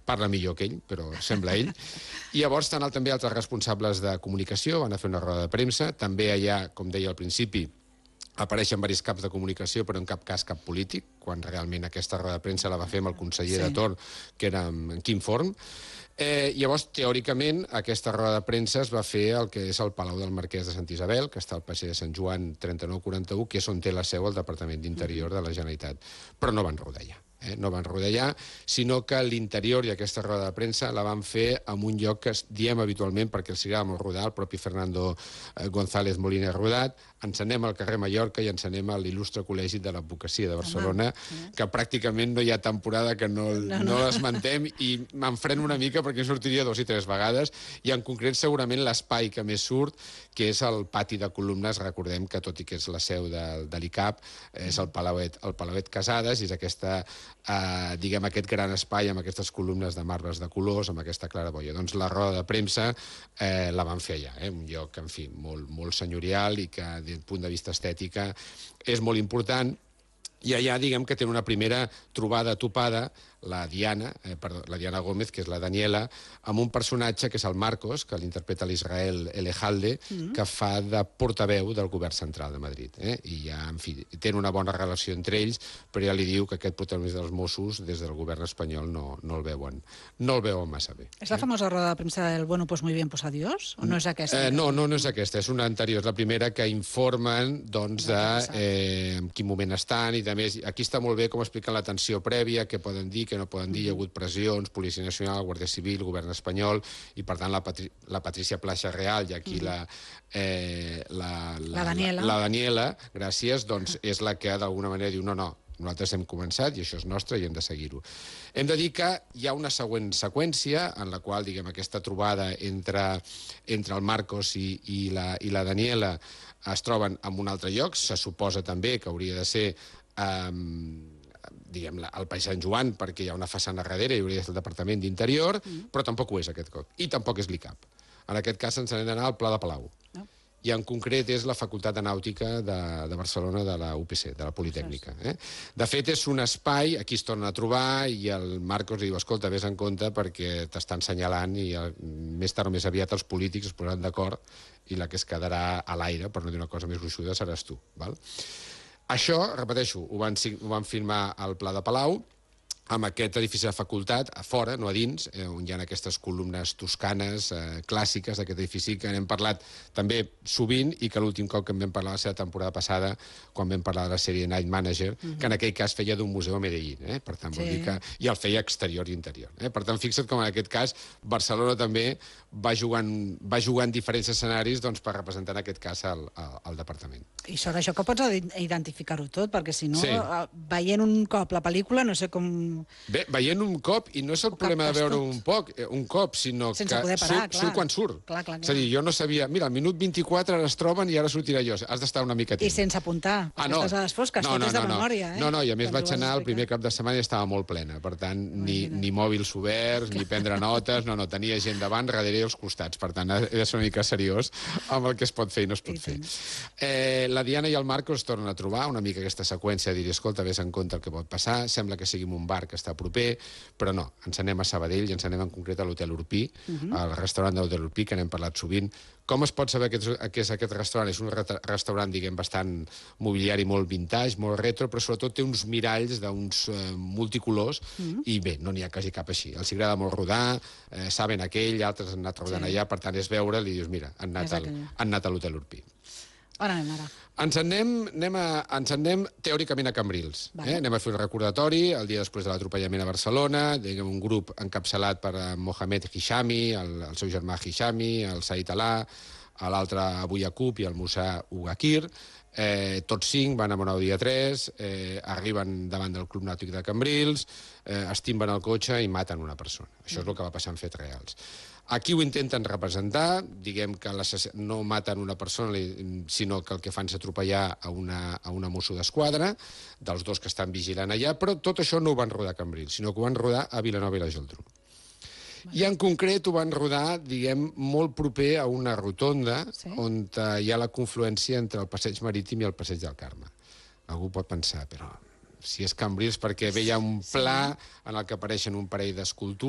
parla millor que ell, però sembla ell. I llavors estan també altres responsables de comunicació, van a fer una roda de premsa, també allà, com deia al principi, apareixen diversos caps de comunicació, però en cap cas cap polític, quan realment aquesta roda de premsa la va fer amb el conseller de torn, que era en Quim Forn. Llavors, teòricament, aquesta roda de premsa es va fer el que és el Palau del Marquès de Sant Isabel, que està al passeig de Sant Joan 3941, que és on té la seu el Departament d'Interior de la Generalitat. Però no van rodar allà. No van rodar allà, sinó que l'interior i aquesta roda de premsa la van fer en un lloc que diem habitualment, perquè els agrada molt rodar, el propi Fernando González Molina Rodat, ens anem al carrer Mallorca i ens anem a l'il·lustre Col·legi de l'Advocacia de Barcelona, que pràcticament no hi ha temporada que no l'esmentem, i m'enfreno una mica perquè sortiria 2 i 3 vegades, i en concret segurament l'espai que més surt, que és el pati de columnes. Recordem que, tot i que és la seu de l'ICAP, és el Palauet Casades, i és aquesta, diguem, aquest gran espai amb aquestes columnes de marbres de colors, amb aquesta claraboia. Doncs la roda de premsa la van fer allà, un lloc, en fi, molt senyorial i que, des del punt de vista estètica, és molt important. I allà, diguem, que té una primera trobada topada la Diana Gómez, que és la Daniela, amb un personatge que és el Marcos, que l'interpreta l'Israel Elejalde, que fa de portaveu del govern central de Madrid. I ja, en fi, tenen una bona relació entre ells, però ja li diu que aquest protagonista dels Mossos, des del govern espanyol, no el veuen massa bé. És la famosa roda de premsa del bueno, pues muy bien, pues adiós? O no és aquesta? No és aquesta, és una anterior, és la primera que informen de en quin moment estan, i a més, aquí està molt bé com expliquen l'atenció prèvia, què poden dir, què no poden dir. Hi ha hagut pressions, Policia Nacional, Guàrdia Civil, Govern espanyol, i per tant la Patricia Plaça Real, i aquí la Daniela, gràcies, doncs és la que d'alguna manera diu no, nosaltres hem començat i això és nostre i hem de seguir-ho. Hem de dir que hi ha una següent seqüència en la qual, diguem, aquesta trobada entre el Marcos i la Daniela es troben en un altre lloc. Se suposa també que hauria de ser diguem, al Passeig Sant Joan, perquè hi ha una façana darrere i hauria de ser el Departament d'Interior, però tampoc ho és aquest cop. I tampoc és l'ICAP. En aquest cas ens n'hem d'anar al Pla de Palau. I en concret és la Facultat de Nàutica de Barcelona, de la UPC, de la Politècnica. De fet, és un espai, aquí es torna a trobar, i el Marcos li diu, escolta, vés en compte perquè t'estan assenyalant i més tard o més aviat els polítics es posaran d'acord i la que es quedarà a l'aire, per no dir una cosa més gruixuda, seràs tu. Això, repeteixo, ho van filmar al Pla de Palau, amb aquest edifici de facultat, a fora, no a dins, on hi ha aquestes columnes toscanes, clàssiques d'aquest edifici, que n'hem parlat també sovint, i que l'últim cop que en vam parlar la seva temporada passada, quan vam parlar de la sèrie Night Manager, que en aquell cas feia d'un museu a Medellín, per tant, vol dir que... i el feia exterior i interior. Per tant, fixa't com en aquest cas Barcelona també va jugant diferents escenaris per representar en aquest cas el departament. I sobre això que pots identificar-ho tot, perquè si no, veient un cop la pel·lícula, no sé com... Bé, veient un cop, i no és el problema de veure un cop, sinó que surt quan surt. És a dir, jo no sabia... Mira, al minut 24 ara es troben i ara sortirà jo. Has d'estar una mica temps. I sense apuntar. Estàs a les fosques, tot és de memòria. No, i a més vaig anar el primer cap de setmana i estava molt plena. Per tant, ni mòbils oberts, ni prendre notes, no, tenia gent davant, darrere i als costats. Per tant, he de ser una mica seriós amb el que es pot fer i no es pot fer. La Diana i el Marcos es tornen a trobar, una mica aquesta seqüència de dir, escolta, vés en compte el que pot passar, sembla que sigui un bar que està proper, però no, ens anem a Sabadell i ens anem en concret a l'Hotel Urpí, al restaurant de l'Hotel Urpí, que n'hem parlat sovint. Com es pot saber què és aquest restaurant? És un restaurant, diguem, bastant mobiliari, molt vintage, molt retro, però sobretot té uns miralls d'uns multicolors i bé, no n'hi ha quasi cap així. Els agrada molt rodar, saben aquell, altres han anat rodant allà, per tant és veure'l i dius, mira, han anat a l'Hotel Urpí. On anem ara? Ens anem teòricament a Cambrils. Anem a fer un recordatori el dia després de l'atropellament a Barcelona, un grup encapçalat per Mohamed Hishami, el seu germà Hishami, el Said Alà, l'altre Abu Yaqub i el Musa Ugakir. Tots 5 van amb un Audi A3, arriben davant del Club Nàutic de Cambrils, estimben el cotxe i maten una persona. Això és el que va passar en fets reals. Aquí ho intenten representar, diguem que no maten una persona, sinó que el que fan és atropellar a una mosso d'esquadra, dels 2 que estan vigilant allà, però tot això no ho van rodar a Cambrils, sinó que ho van rodar a Vilanova i la Geltrú. I en concret ho van rodar, diguem, molt proper a una rotonda on hi ha la confluència entre el Passeig Marítim i el Passeig del Carme. Algú pot pensar, però si és Cambrils, perquè veia un pla en el que apareixen un parell d'escultures,